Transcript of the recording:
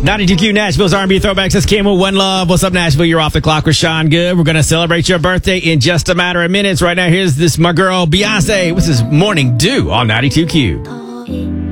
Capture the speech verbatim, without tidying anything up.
ninety-two Q Nashville's R and B Throwbacks. That's Kim with One Love. What's up, Nashville? You're off the clock with Sean Good. We're going to celebrate your birthday in just a matter of minutes. Right now, here's this, my girl, Beyonce. What's this, Morning Dew on ninety-two Q.